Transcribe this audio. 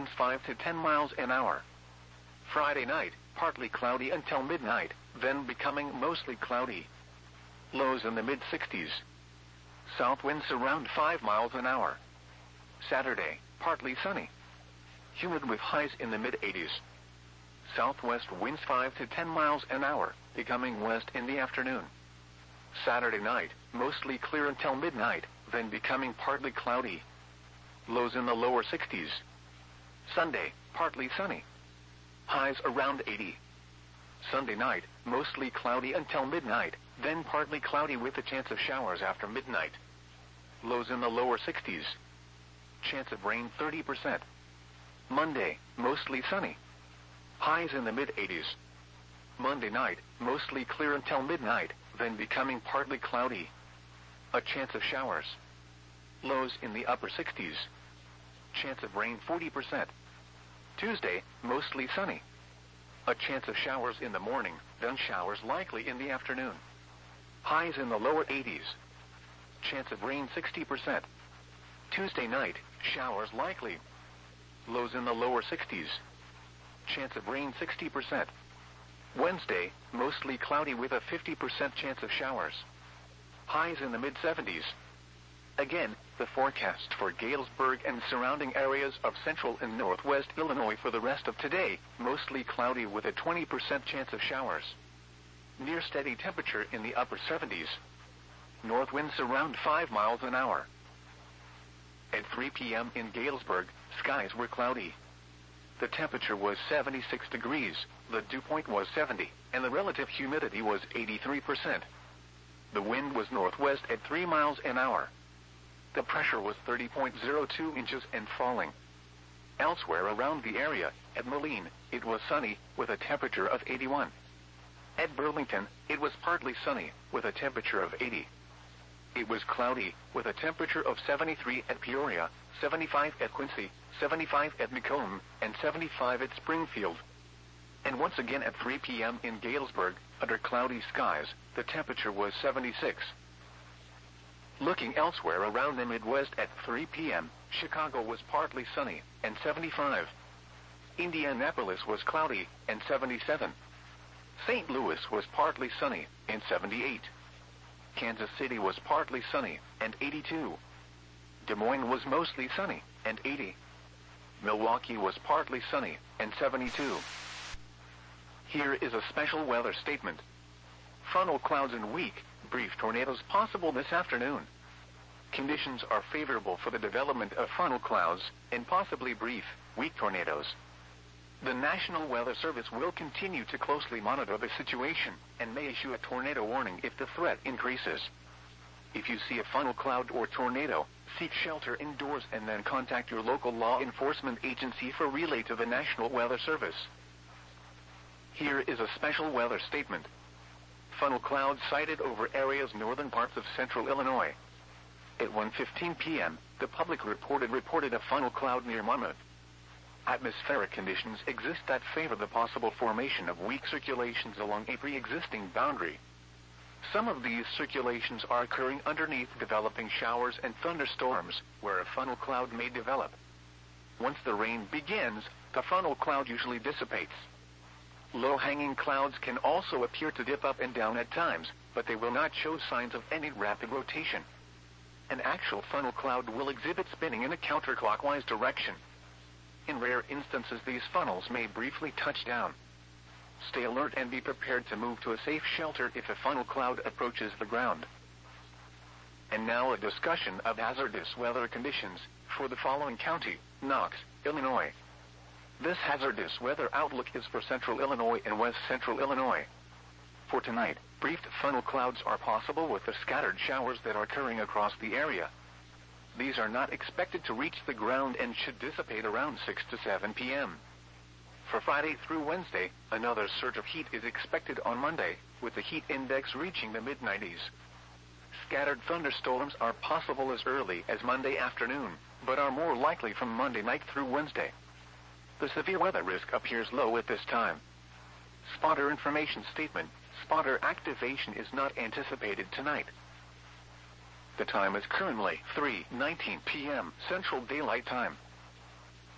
winds 5 to 10 miles an hour. Friday night, partly cloudy until midnight, then becoming mostly cloudy. Lows in the mid-60s. South winds around 5 miles an hour. Saturday, partly sunny. Humid with highs in the mid-80s. Southwest winds 5 to 10 miles an hour, becoming west in the afternoon. Saturday night, mostly clear until midnight, then becoming partly cloudy. Lows in the lower 60s. Sunday, partly sunny. Highs around 80. Sunday night, mostly cloudy until midnight, then partly cloudy with a chance of showers after midnight. Lows in the lower 60s. Chance of rain 30%. Monday, mostly sunny. Highs in the mid-80s. Monday night, mostly clear until midnight, then becoming partly cloudy. A chance of showers. Lows in the upper 60s. Chance of rain 40%. Tuesday, mostly sunny. A chance of showers in the morning, then showers likely in the afternoon. Highs in the lower 80s. Chance of rain 60%. Tuesday night, showers likely. Lows in the lower 60s. Chance of rain 60%. Wednesday, mostly cloudy with a 50% chance of showers. Highs in the mid-70s. Again, the forecast for Galesburg and surrounding areas of central and northwest Illinois for the rest of today, mostly cloudy with a 20% chance of showers. Near steady temperature in the upper 70s. North winds around 5 miles an hour. At 3 p.m. in Galesburg, skies were cloudy. The temperature was 76 degrees, the dew point was 70, and the relative humidity was 83%. The wind was northwest at 3 miles an hour. The pressure was 30.02 inches and falling. Elsewhere around the area, at Moline, it was sunny, with a temperature of 81. At Burlington, it was partly sunny, with a temperature of 80. It was cloudy, with a temperature of 73 at Peoria, 75 at Quincy, 75 at Macomb, and 75 at Springfield. And once again at 3 p.m. in Galesburg, under cloudy skies, the temperature was 76. Looking elsewhere around the Midwest at 3 p.m., Chicago was partly sunny, and 75. Indianapolis was cloudy, and 77. St. Louis was partly sunny, and 78. Kansas City was partly sunny, and 82. Des Moines was mostly sunny, and 80. Milwaukee was partly sunny, and 72. Here is a special weather statement. Funnel clouds and weak, brief tornadoes possible this afternoon. Conditions are favorable for the development of funnel clouds and possibly brief, weak tornadoes. The National Weather Service will continue to closely monitor the situation and may issue a tornado warning if the threat increases. If you see a funnel cloud or tornado, seek shelter indoors and then contact your local law enforcement agency for relay to the National Weather Service. Here is a special weather statement. Funnel clouds sighted over areas northern parts of central Illinois. At 1:15 p.m., the public reported a funnel cloud near Monmouth. Atmospheric conditions exist that favor the possible formation of weak circulations along a pre-existing boundary. Some of these circulations are occurring underneath developing showers and thunderstorms, where a funnel cloud may develop. Once the rain begins, the funnel cloud usually dissipates. Low-hanging clouds can also appear to dip up and down at times, but they will not show signs of any rapid rotation. An actual funnel cloud will exhibit spinning in a counterclockwise direction. In rare instances, these funnels may briefly touch down. Stay alert and be prepared to move to a safe shelter if a funnel cloud approaches the ground. And now a discussion of hazardous weather conditions for the following county, Knox, Illinois. This hazardous weather outlook is for central Illinois and west central Illinois. For tonight, brief funnel clouds are possible with the scattered showers that are occurring across the area. These are not expected to reach the ground and should dissipate around 6 to 7 p.m. For Friday through Wednesday, another surge of heat is expected on Monday, with the heat index reaching the mid-90s. Scattered thunderstorms are possible as early as Monday afternoon, but are more likely from Monday night through Wednesday. The severe weather risk appears low at this time. Spotter information statement. Spotter activation is not anticipated tonight. The time is currently 3:19 p.m. Central Daylight Time.